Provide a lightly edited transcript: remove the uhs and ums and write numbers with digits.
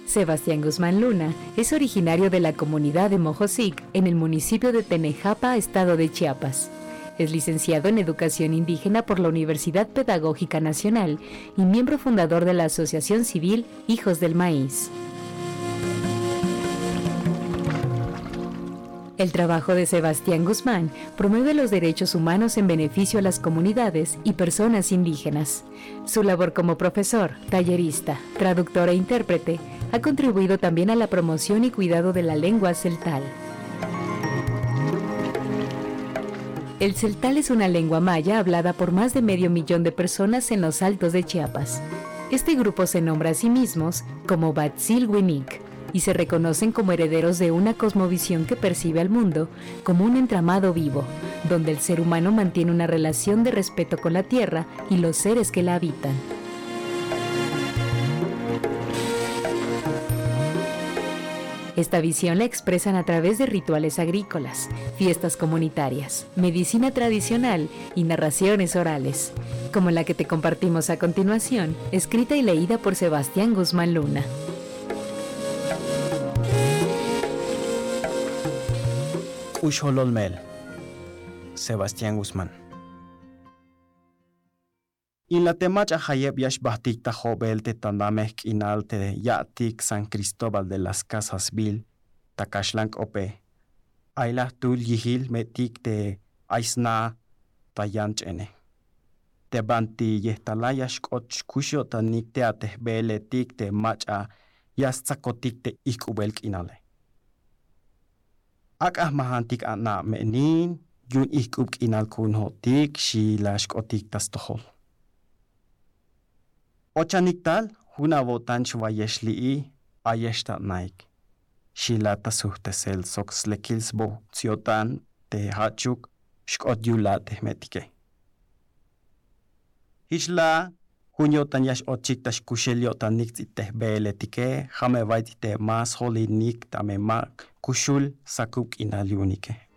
Sebastián Guzmán Luna es originario de la comunidad de Mojosic, en el municipio de Tenejapa, estado de Chiapas. Es licenciado en Educación Indígena por la Universidad Pedagógica Nacional y miembro fundador de la Asociación Civil Hijos del Maíz. El trabajo de Sebastián Guzmán promueve los derechos humanos en beneficio a las comunidades y personas indígenas. Su labor como profesor, tallerista, traductor e intérprete ha contribuido también a la promoción y cuidado de la lengua celtal. El celtal es una lengua maya hablada por más de 500,000 de personas en los altos de Chiapas. Este grupo se nombra a sí mismos como Batzilhuinic y se reconocen como herederos de una cosmovisión que percibe al mundo como un entramado vivo, donde el ser humano mantiene una relación de respeto con la tierra y los seres que la habitan. Esta visión la expresan a través de rituales agrícolas, fiestas comunitarias, medicina tradicional y narraciones orales, como la que te compartimos a continuación, escrita y leída por Sebastián Guzmán Luna. Ushololmel, Sebastián Guzmán. In la temacha hayeb yash bahtik ta jobel te tandamech inalte de yatik San Cristóbal de las Casas Vil, ta kashlank ope. Ayla tul yihil metik te aisna ta yanchene. Te banti yehtalayash koch kusho ta nikte ate bele tik te macha yastzakotik te ikubelk inale. Akah mahantik ana menin yun ikubk inal kunhotik shi lashkotik tas tohol. Ochaniktal, huna votanch vayeshli'i ayeshta naik. Shilata suhtesel soxlekilsbo ciotan te hachuk shkodyulate metike. Hishla hunyotan yash ochiktash kushelyotan niktzite beletike, jame vaitite mas holinik tamemak kushul sakuk inalyunike.